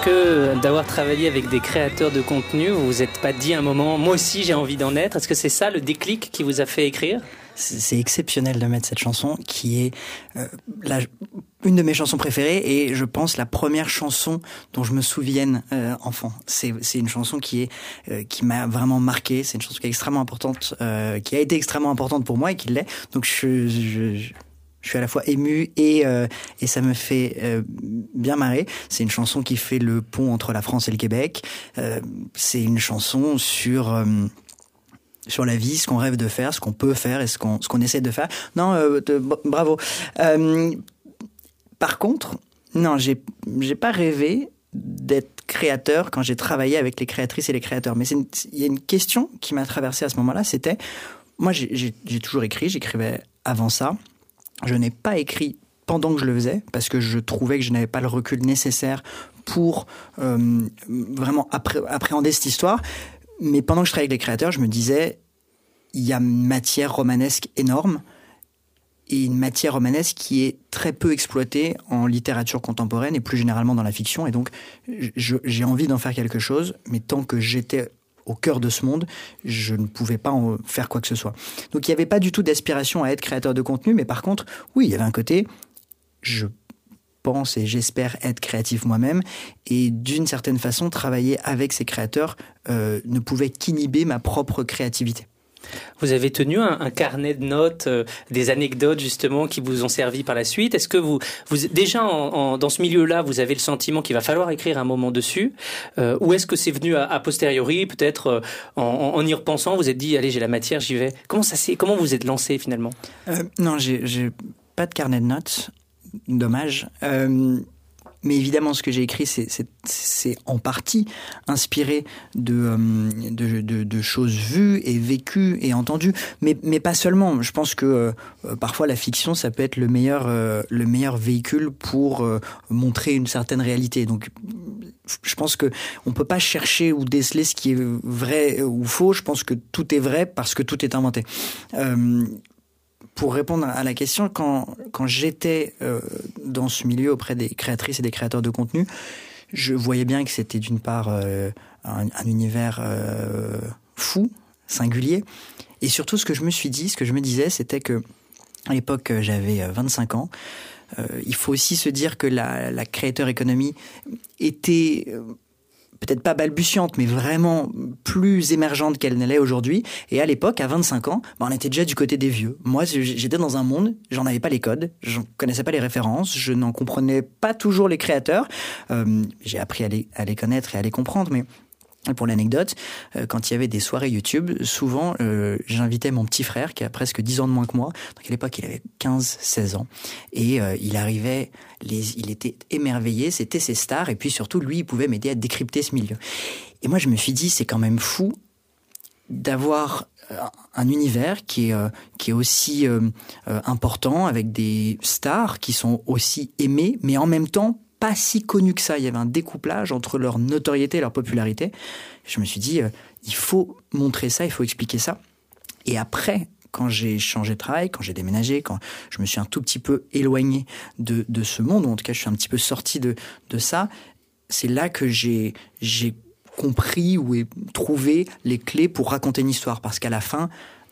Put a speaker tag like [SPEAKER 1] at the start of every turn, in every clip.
[SPEAKER 1] que d'avoir travaillé avec des créateurs de contenu, vous vous êtes pas dit un moment, moi aussi j'ai envie d'en être? Est-ce que c'est ça le déclic qui vous a fait écrire?
[SPEAKER 2] C'est exceptionnel de mettre cette chanson qui est une de mes chansons préférées et je pense la première chanson dont je me souvienne enfant. C'est une chanson qui m'a vraiment marqué. C'est une chanson qui est extrêmement importante, qui a été extrêmement importante pour moi et qui l'est. Donc je suis à la fois ému et ça me fait bien marrer. C'est une chanson qui fait le pont entre la France et le Québec. C'est une chanson sur la vie, ce qu'on rêve de faire, ce qu'on peut faire et ce qu'on essaie de faire. Non, bravo. Par contre, non, j'ai pas rêvé d'être créateur quand j'ai travaillé avec les créatrices et les créateurs. Mais il y a une question qui m'a traversé à ce moment-là, c'était, moi j'ai toujours écrit, j'écrivais avant ça. Je n'ai pas écrit pendant que je le faisais parce que je trouvais que je n'avais pas le recul nécessaire pour vraiment appréhender cette histoire. Mais pendant que je travaillais avec les créateurs, je me disais, il y a une matière romanesque énorme et une matière romanesque qui est très peu exploitée en littérature contemporaine et plus généralement dans la fiction. Et donc, j'ai envie d'en faire quelque chose, mais tant que j'étais au cœur de ce monde, je ne pouvais pas en faire quoi que ce soit. Donc, il n'y avait pas du tout d'aspiration à être créateur de contenu, mais par contre, oui, il y avait un côté, je pense et j'espère être créatif moi-même et d'une certaine façon travailler avec ces créateurs ne pouvait qu'inhiber ma propre créativité.
[SPEAKER 1] Vous avez tenu un carnet de notes, des anecdotes justement qui vous ont servi par la suite. Est-ce que vous déjà dans ce milieu-là, vous avez le sentiment qu'il va falloir écrire un moment dessus, ou est-ce que c'est venu a posteriori, peut-être en y repensant, vous êtes dit allez j'ai la matière, j'y vais. Comment vous êtes lancé finalement?
[SPEAKER 2] Non, j'ai pas de carnet de notes. Dommage. Mais évidemment, ce que j'ai écrit, c'est en partie inspiré de choses vues et vécues et entendues, mais pas seulement. Je pense que parfois la fiction, ça peut être le meilleur véhicule pour montrer une certaine réalité. Donc, je pense que on peut pas chercher ou déceler ce qui est vrai ou faux. Je pense que tout est vrai parce que tout est inventé. Pour répondre à la question, quand j'étais dans ce milieu auprès des créatrices et des créateurs de contenu, je voyais bien que c'était d'une part un univers fou, singulier, et surtout ce que je me disais, c'était que à l'époque j'avais 25 ans. Il faut aussi se dire que la creator economy était peut-être pas balbutiante, mais vraiment plus émergente qu'elle ne l'est aujourd'hui. Et à l'époque, à 25 ans, on était déjà du côté des vieux. Moi, j'étais dans un monde, j'en avais pas les codes, je connaissais pas les références, je n'en comprenais pas toujours les créateurs. J'ai appris à les connaître et à les comprendre, mais pour l'anecdote, quand il y avait des soirées YouTube, souvent j'invitais mon petit frère qui a presque 10 ans de moins que moi. Donc à l'époque, il avait 15-16 ans. Et il arrivait, il était émerveillé, c'était ses stars. Et puis surtout, lui, il pouvait m'aider à décrypter ce milieu. Et moi, je me suis dit, c'est quand même fou d'avoir un univers qui est aussi important, avec des stars qui sont aussi aimées, mais en même temps, pas si connus que ça. Il y avait un découplage entre leur notoriété et leur popularité. Je me suis dit, il faut montrer ça, il faut expliquer ça. Et après, quand j'ai changé de travail, quand j'ai déménagé, quand je me suis un tout petit peu éloigné de ce monde, ou en tout cas je suis un petit peu sorti de ça, c'est là que j'ai compris ou trouvé les clés pour raconter une histoire. Parce qu'à la fin,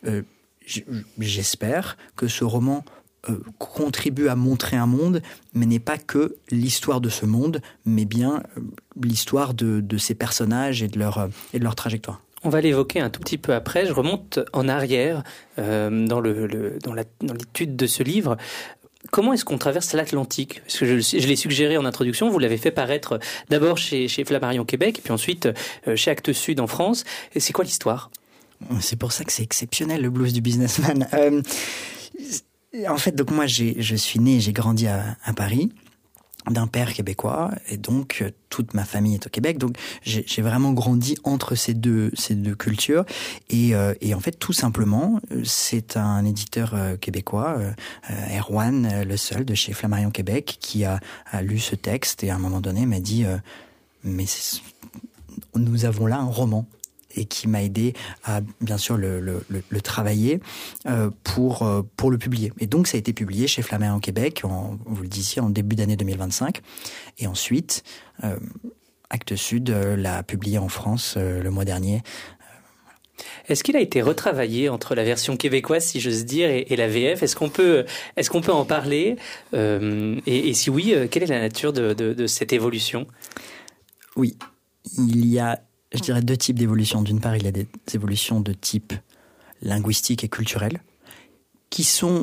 [SPEAKER 2] j'espère que ce roman contribue à montrer un monde, mais n'est pas que l'histoire de ce monde, mais bien l'histoire de ces personnages et de leur trajectoire.
[SPEAKER 1] On va l'évoquer un tout petit peu après. Je remonte en arrière dans l'étude de ce livre. Comment est-ce qu'on traverse l'Atlantique? Parce que je l'ai suggéré en introduction, vous l'avez fait paraître d'abord chez Flammarion Québec, puis ensuite chez Actes Sud en France. Et c'est quoi l'histoire?
[SPEAKER 2] C'est pour ça que c'est exceptionnel, le blues du businessman. En fait, donc moi, je suis né, j'ai grandi à Paris, d'un père québécois, et donc toute ma famille est au Québec. Donc j'ai vraiment grandi entre ces deux cultures. Et en fait, tout simplement, c'est un éditeur québécois, Erwan, le seul de chez Flammarion Québec, qui a lu ce texte et à un moment donné m'a dit mais nous avons là un roman. Et qui m'a aidé à, bien sûr, le travailler pour le publier. Et donc, ça a été publié chez Flammarion Québec, vous le disiez, en début d'année 2025. Et ensuite, Actes Sud l'a publié en France le mois dernier.
[SPEAKER 1] Est-ce qu'il a été retravaillé entre la version québécoise, si j'ose dire, et la VF? Est-ce qu'on peut en parler? Et si oui, quelle est la nature de cette évolution?
[SPEAKER 2] Oui, il y a, je dirais, 2 types d'évolutions. D'une part, il y a des évolutions de type linguistique et culturel qui sont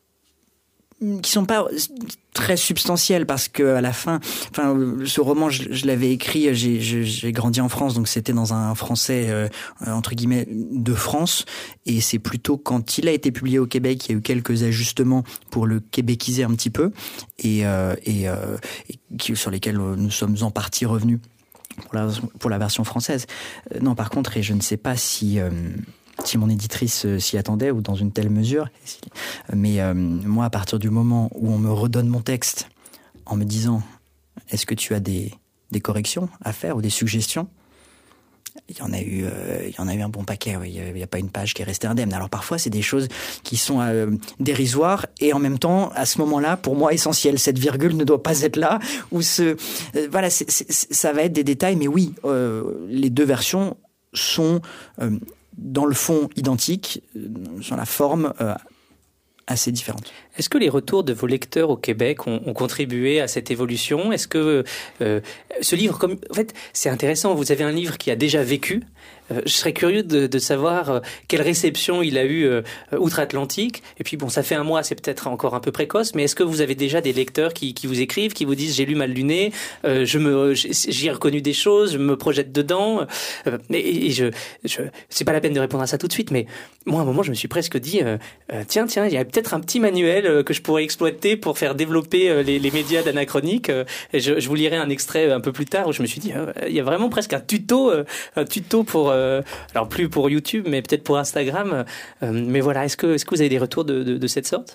[SPEAKER 2] pas très substantielles, parce que à la fin, ce roman, je l'avais écrit, j'ai grandi en France, donc c'était dans un français entre guillemets de France, et c'est plutôt quand il a été publié au Québec, il y a eu quelques ajustements pour le québéciser un petit peu, et sur lesquels nous sommes en partie revenus pour la version française. Non, par contre, et je ne sais pas si mon éditrice s'y attendait ou dans une telle mesure. Mais moi, à partir du moment où on me redonne mon texte en me disant « Est-ce que tu as des corrections à faire ou des suggestions ?» Il y en a eu un bon paquet. Oui. Il n'y a pas une page qui est restée indemne. Alors parfois, c'est des choses qui sont dérisoires et en même temps, à ce moment-là, pour moi, essentielles. Cette virgule ne doit pas être là. Ou ça va être des détails. Mais oui, les 2 versions sont dans le fond identiques, sur la forme assez différente.
[SPEAKER 1] Est-ce que les retours de vos lecteurs au Québec ont contribué à cette évolution? Est-ce que ce livre, en fait, c'est intéressant, vous avez un livre qui a déjà vécu. Je serais curieux de savoir quelle réception il a eu outre-Atlantique. Et puis bon, ça fait un mois, c'est peut-être encore un peu précoce, mais est-ce que vous avez déjà des lecteurs qui vous écrivent, qui vous disent « j'ai lu Mal luné, j'y ai reconnu des choses, je me projette dedans ». C'est pas la peine de répondre à ça tout de suite, mais moi à un moment je me suis presque dit tiens, il y a peut-être un petit manuel que je pourrais exploiter pour faire développer les médias d'Anachronique. Et je vous lirai un extrait un peu plus tard où je me suis dit il y a vraiment presque un tuto pour alors plus pour YouTube, mais peut-être pour Instagram. Mais voilà, est-ce que vous avez des retours de cette sorte?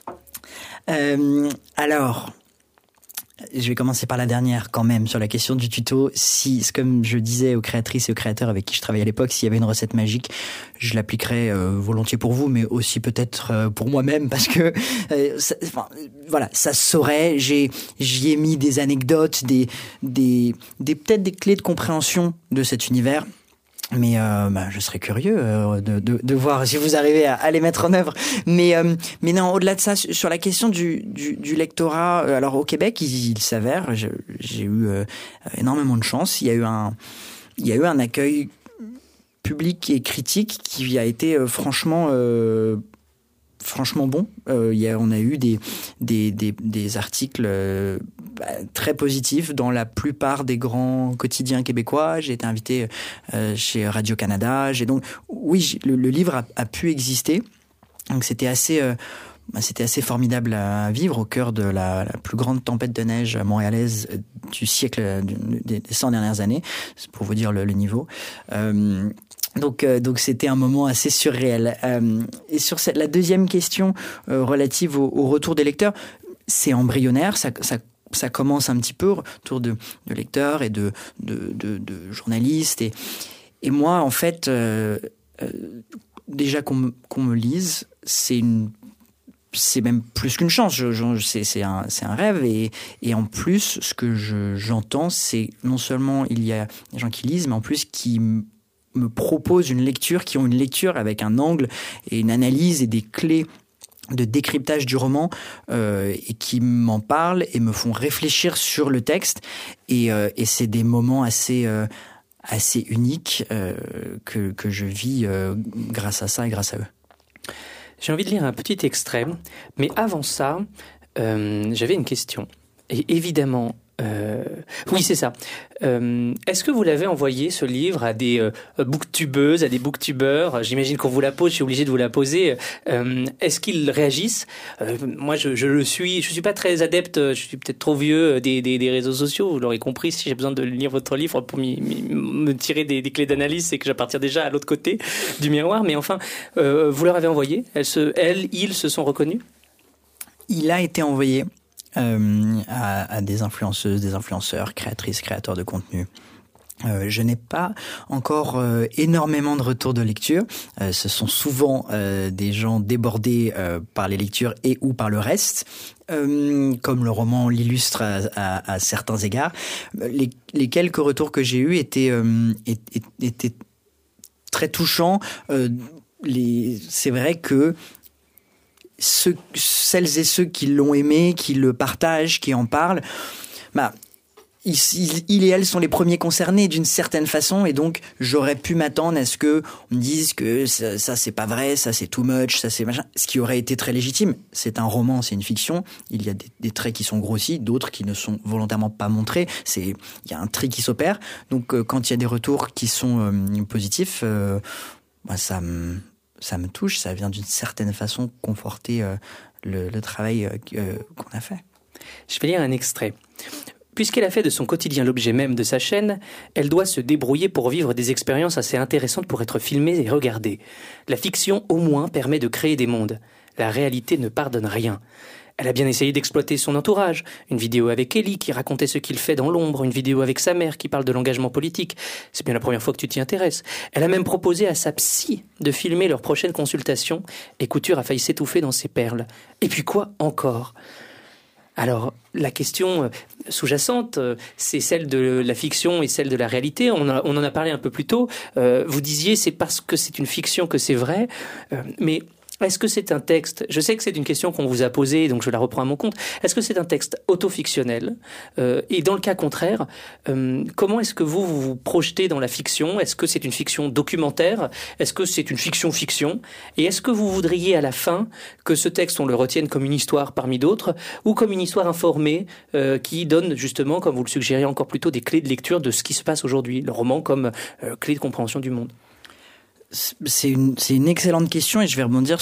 [SPEAKER 2] Alors, je vais commencer par la dernière quand même, sur la question du tuto. Comme je disais aux créatrices et aux créateurs avec qui je travaillais à l'époque, s'il y avait une recette magique, je l'appliquerais volontiers pour vous, mais aussi peut-être pour moi-même, parce que ça se saurait. J'y ai mis des anecdotes, peut-être des clés de compréhension de cet univers. Mais je serais curieux de voir si vous arrivez à les mettre en œuvre. Mais non, au-delà de ça, sur la question du lectorat, alors au Québec, il s'avère, j'ai eu énormément de chance. Il y a eu un accueil public et critique qui a été franchement bon. On a eu des articles très positifs dans la plupart des grands quotidiens québécois. J'ai été invité chez Radio-Canada. Oui, le livre a pu exister. Donc c'était assez formidable à vivre au cœur de la plus grande tempête de neige montréalaise du siècle, des 100 dernières années. C'est pour vous dire le niveau. Donc c'était un moment assez surréel. Et sur la deuxième question relative au retour des lecteurs, c'est embryonnaire, ça commence un petit peu autour de lecteurs et de journalistes. Et moi, en fait, déjà qu'on me lise, c'est même plus qu'une chance. C'est un rêve. Et en plus, ce que j'entends, c'est non seulement il y a des gens qui lisent, mais en plus qui me proposent une lecture, qui ont une lecture avec un angle et une analyse et des clés de décryptage du roman et qui m'en parlent et me font réfléchir sur le texte. Et c'est des moments assez uniques que je vis grâce à ça et grâce à eux.
[SPEAKER 1] J'ai envie de lire un petit extrait, mais avant ça, j'avais une question. Et évidemment, oui, c'est ça. Est-ce que vous l'avez envoyé, ce livre, à des booktubeuses, à des booktubeurs? J'imagine qu'on vous la pose, je suis obligé de vous la poser. Est-ce qu'ils réagissent? Moi, je suis pas très adepte, je suis peut-être trop vieux des réseaux sociaux. Vous l'aurez compris, si j'ai besoin de lire votre livre pour me tirer des clés d'analyse, c'est que j'appartiens déjà à l'autre côté du miroir. Mais enfin, vous leur avez envoyé? Ils se sont reconnus?
[SPEAKER 2] Il a été envoyé à des influenceuses, des influenceurs, créatrices, créateurs de contenu. Je n'ai pas encore énormément de retours de lecture. Ce sont souvent des gens débordés par les lectures et ou par le reste, comme le roman l'illustre à certains égards. Les quelques retours que j'ai eus étaient très touchants. C'est vrai que celles et ceux qui l'ont aimé, qui le partagent, qui en parlent, il et elle sont les premiers concernés d'une certaine façon, et donc j'aurais pu m'attendre à ce que on me dise que ça c'est pas vrai, ça c'est too much, ça c'est machin, ce qui aurait été très légitime. C'est un roman, c'est une fiction, il y a des traits qui sont grossis, d'autres qui ne sont volontairement pas montrés, il y a un tri qui s'opère. Donc quand il y a des retours qui sont positifs, ça me touche, ça vient d'une certaine façon conforter le travail qu'on a fait.
[SPEAKER 1] Je vais lire un extrait. Puisqu'elle a fait de son quotidien l'objet même de sa chaîne, elle doit se débrouiller pour vivre des expériences assez intéressantes pour être filmée et regardée. La fiction, au moins, permet de créer des mondes. La réalité ne pardonne rien. Elle a bien essayé d'exploiter son entourage. Une vidéo avec Ellie qui racontait ce qu'il fait dans l'ombre, une vidéo avec sa mère qui parle de l'engagement politique. C'est bien la première fois que tu t'y intéresses. Elle a même proposé à sa psy de filmer leur prochaine consultation et Couture a failli s'étouffer dans ses perles. Et puis quoi encore ? Alors, la question sous-jacente, c'est celle de la fiction et celle de la réalité. On en a parlé un peu plus tôt. Vous disiez, c'est parce que c'est une fiction que c'est vrai. Mais est-ce que c'est un texte... Je sais que c'est une question qu'on vous a posée, donc je la reprends à mon compte. Est-ce que c'est un texte autofictionnel ? Et dans le cas contraire, comment est-ce que vous vous projetez dans la fiction ? Est-ce que c'est une fiction documentaire ? Est-ce que c'est une fiction-fiction ? Et est-ce que vous voudriez à la fin que ce texte, on le retienne comme une histoire parmi d'autres, ou comme une histoire informée qui donne justement, comme vous le suggériez encore plus tôt, des clés de lecture de ce qui se passe aujourd'hui, le roman comme clé de compréhension du monde ?
[SPEAKER 2] C'est une excellente question et je vais rebondir